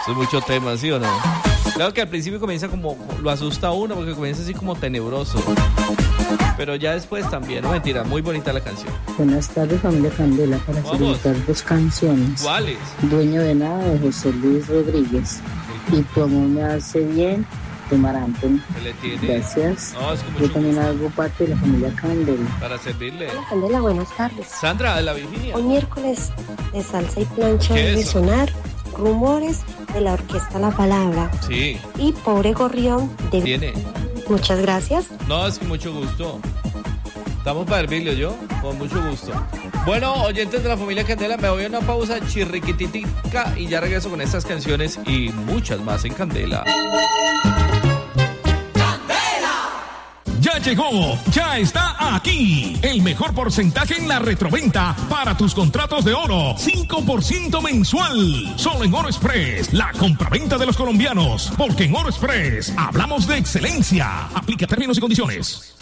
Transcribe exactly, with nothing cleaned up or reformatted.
Eso es mucho tema, ¿sí o no? Claro que al principio comienza como, lo asusta a uno porque comienza así como tenebroso. Pero ya después también, no mentira, muy bonita la canción. Buenas tardes, familia Candela, para solicitar dos canciones. ¿Cuáles? Dueño de nada, de José Luis Rodríguez. Y Tu amor me hace bien, de Mar Anthony. Gracias. No, es que Yo también hago parte de la familia Candela. Para servirle. Hola, Candela, buenas tardes. Sandra, de la Virginia. Hoy miércoles de salsa y plancha de sonar rumores de la orquesta La Palabra. Sí. Y Pobre Gorrión de... Tiene. Muchas gracias. No, es que mucho gusto. Estamos para servirle, yo, con mucho gusto. Bueno, oyentes de la familia Candela, me voy a una pausa chirriquititica y ya regreso con estas canciones y muchas más en Candela. Ya llegó, ya está aquí. El mejor porcentaje en la retroventa para tus contratos de oro. cinco por ciento mensual. Solo en Oro Express, la compraventa de los colombianos. Porque en Oro Express hablamos de excelencia. Aplica términos y condiciones.